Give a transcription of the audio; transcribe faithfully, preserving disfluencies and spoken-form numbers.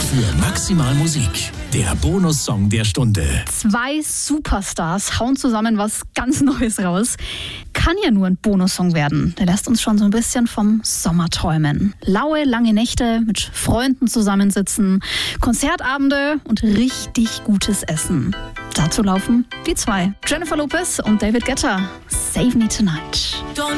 für Maximal Musik, der Bonussong der Stunde. Zwei Superstars hauen zusammen was ganz Neues raus. Kann ja nur ein Bonussong werden. Der lässt uns schon so ein bisschen vom Sommer träumen. Laue, lange Nächte, mit Freunden zusammensitzen, Konzertabende und richtig gutes Essen. Dazu laufen die zwei. Jennifer Lopez und David Guetta. Save Me Tonight.